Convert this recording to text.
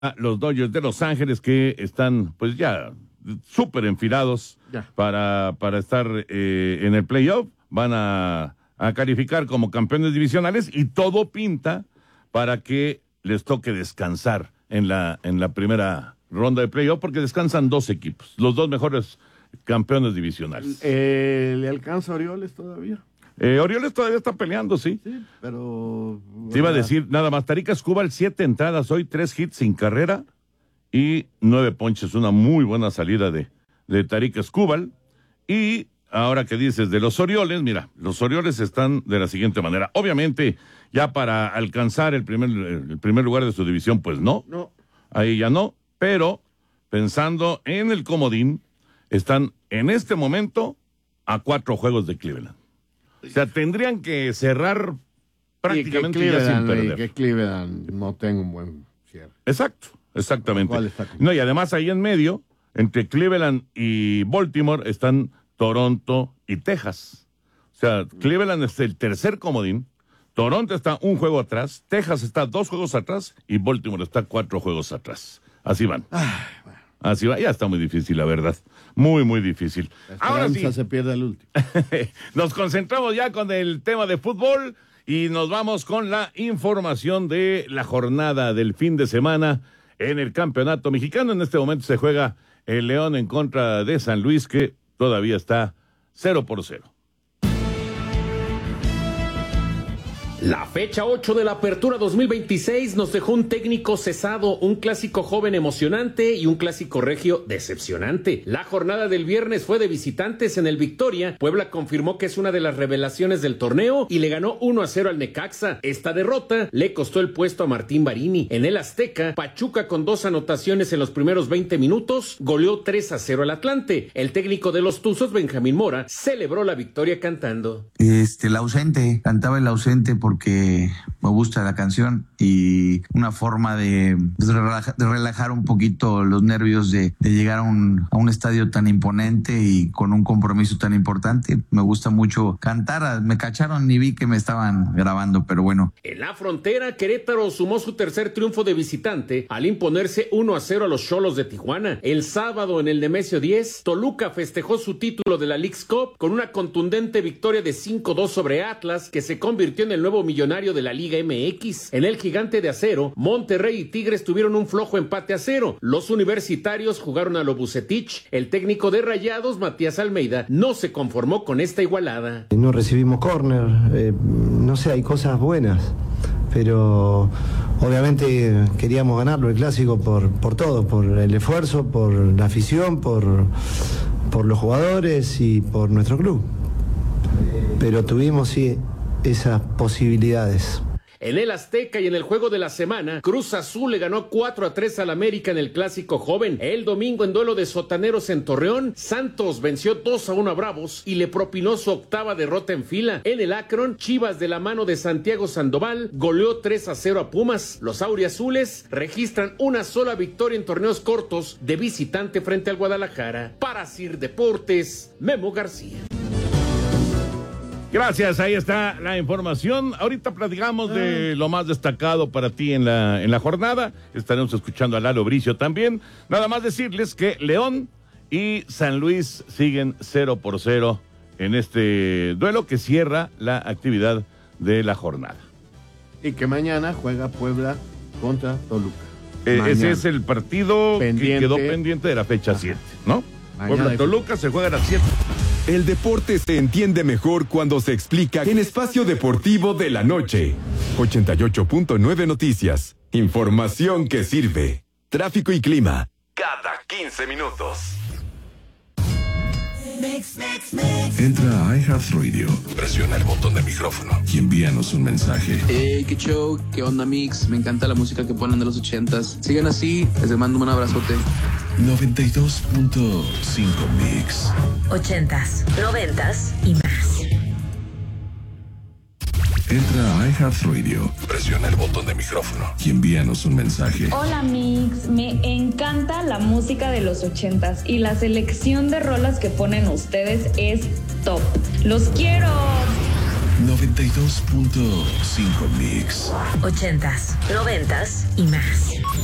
los Dodgers de Los Ángeles, que están pues ya súper enfilados para estar en el playoff. Van a calificar como campeones divisionales y todo pinta para que les toque descansar en la primera ronda de playoff, porque descansan 2 equipos, los 2 mejores campeones divisionales. ¿Le alcanza a Orioles todavía? Orioles todavía está peleando, sí. Sí, pero... Te iba a decir nada más, Tarik Skubal, 7 entradas hoy, 3 hits sin carrera y 9 ponches. Una muy buena salida de Tarik Skubal. Y ahora que dices de los Orioles, mira, los Orioles están de la siguiente manera. Obviamente, ya para alcanzar el primer lugar de su división, pues no. Ahí ya no, pero pensando en el comodín, están en este momento a 4 juegos de Cleveland. O sea, tendrían que cerrar prácticamente ya sin perder. Que Cleveland no tenga un buen cierre. Exactamente. No, y además ahí en medio, entre Cleveland y Baltimore, están Toronto y Texas. O sea, Cleveland es el tercer comodín, Toronto está 1 juego atrás, Texas está 2 juegos atrás y Baltimore está 4 juegos atrás. Así van. Así va, ya está muy difícil, la verdad. Muy, muy difícil. Ahora sí, se pierde el último. Nos concentramos ya con el tema de fútbol y nos vamos con la información de la jornada del fin de semana en el Campeonato Mexicano. En este momento se juega el León en contra de San Luis, que todavía está 0-0. La fecha 8 de la Apertura 2026 nos dejó un técnico cesado, un clásico joven emocionante y un clásico regio decepcionante. La jornada del viernes fue de visitantes en el Victoria. Puebla confirmó que es una de las revelaciones del torneo y le ganó 1-0 al Necaxa. Esta derrota le costó el puesto a Martín Barini. En el Azteca, Pachuca, con 2 anotaciones en los primeros 20 minutos, goleó 3-0 al Atlante. El técnico de los Tuzos, Benjamín Mora, celebró la victoria cantando. El ausente, cantaba el ausente porque me gusta la canción y una forma de relajar un poquito los nervios de llegar a un estadio tan imponente y con un compromiso tan importante. Me gusta mucho cantar, me cacharon y vi que me estaban grabando, pero bueno. En la frontera, Querétaro sumó su tercer triunfo de visitante al imponerse 1-0 a los Xolos de Tijuana. El sábado en el Nemesio 10, Toluca festejó su título de la Leagues Cup con una contundente victoria de 5-2 sobre Atlas, que se convirtió en el nuevo millonario de la Liga MX. En el Gigante de Acero, Monterrey y Tigres tuvieron un flojo empate a 0. Los universitarios jugaron a lo Vucetich. El técnico de Rayados, Matías Almeida, no se conformó con esta igualada. No recibimos córner, no sé, hay cosas buenas, pero obviamente queríamos ganarlo el clásico por todo, por el esfuerzo, por la afición, por los jugadores y por nuestro club. Pero tuvimos, sí, esas posibilidades. En el Azteca y en el juego de la semana, Cruz Azul le ganó 4-3 al América en el clásico joven. El domingo, en duelo de sotaneros en Torreón, Santos venció 2-1 a Bravos y le propinó su 8ª derrota en fila. En el Akron, Chivas, de la mano de Santiago Sandoval, goleó 3-0 a Pumas. Los auriazules registran una sola victoria en torneos cortos de visitante frente al Guadalajara. Para Sir Deportes, Memo García. Gracias, ahí está la información. Ahorita platicamos de lo más destacado para ti en la jornada. Estaremos escuchando a Lalo Bricio también. Nada más decirles que León y San Luis siguen 0-0 en este duelo que cierra la actividad de la jornada. Y que mañana juega Puebla contra Toluca. Ese es el partido que quedó pendiente de la fecha 7, ¿no? Puebla-Toluca se juega a las 7. El deporte se entiende mejor cuando se explica en Espacio Deportivo de la Noche. 88.9 Noticias. Información que sirve. Tráfico y clima. Cada 15 minutos. Entra a iHeartRadio, presiona el botón de micrófono y envíanos un mensaje. Qué show, qué onda, Mix. Me encanta la música que ponen de los 80s. Sigan así, les mando un abrazote. 92.5 Mix. 80s, 90s y más. Entra a iHeartRadio, presiona el botón de micrófono y envíanos un mensaje. Hola Mix, me encanta la música de los 80s y la selección de rolas que ponen ustedes es top. ¡Los quiero! 92.5 Mix. 80s, 90s y más.